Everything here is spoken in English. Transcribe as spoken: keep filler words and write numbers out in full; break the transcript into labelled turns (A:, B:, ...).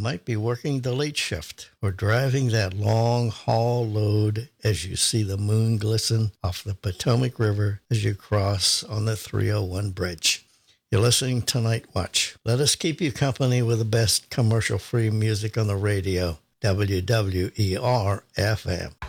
A: might be working the late shift or driving that long haul load as you see the moon glisten off the Potomac River as you cross on the three oh one bridge. You're listening to Night Watch. Let us keep you company with the best commercial-free music on the radio. W W E R F M.